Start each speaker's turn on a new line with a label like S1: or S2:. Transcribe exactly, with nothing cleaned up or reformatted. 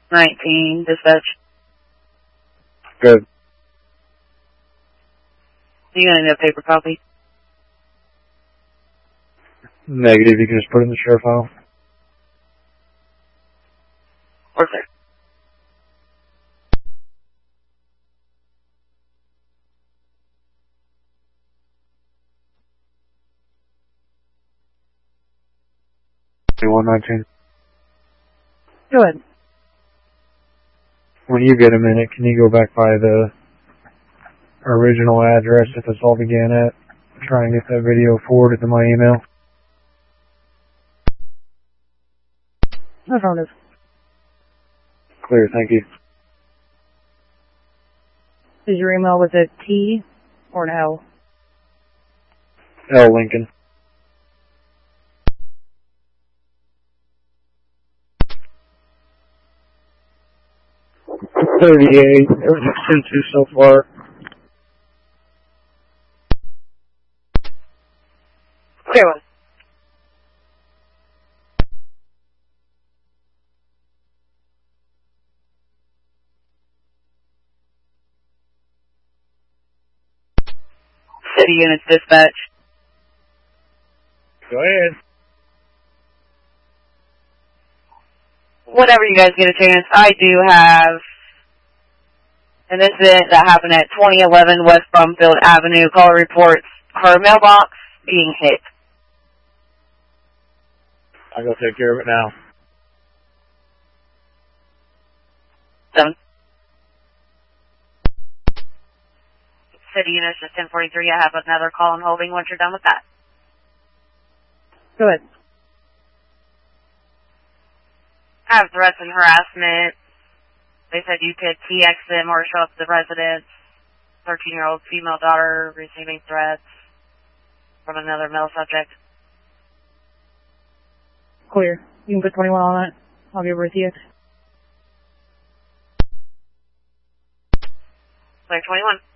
S1: nineteen, dispatch.
S2: Good.
S1: You gonna need a paper copy?
S2: Negative, you can just put it in the share file.
S1: Or sir.
S2: one nineteen.
S1: Go ahead.
S2: When you get a minute, can you go back by the original address that this all began at? Try and get that video forwarded to my email.
S1: No problem.
S2: Clear, thank you.
S1: Is your email with a T or an L?
S2: L. Lincoln. thirty-eight. Everything's sent to so far.
S1: Clear one. City units dispatch.
S2: Go ahead.
S1: Whenever you guys get a chance, I do have an incident that happened at twenty eleven West Brumfield Avenue. Caller reports her mailbox being hit.
S2: I'll go take care of it now.
S1: Seven. City units, just ten forty-three. I have another call I'm holding once you're done with that. Go ahead. I have threats and harassment. They said you could T X them or show up to the residence. thirteen-year-old female daughter receiving threats from another male subject. Clear. You can put twenty-one on that. I'll give her a T X. Clear twenty-one.